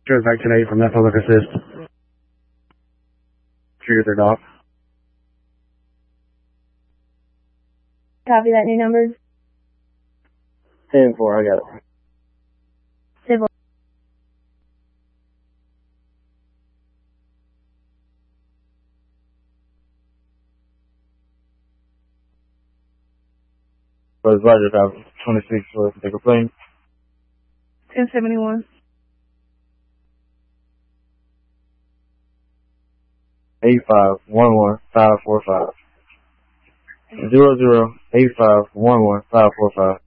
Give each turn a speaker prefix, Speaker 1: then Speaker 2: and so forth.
Speaker 1: Trigger back today from that public assist. Trigger their dock.
Speaker 2: Copy that new number.
Speaker 1: 10-4, I got it.
Speaker 2: Civil.
Speaker 1: Brothers Roger, about 26 for take a plane.
Speaker 2: 1071.
Speaker 1: 8511-545. 00-8511-545.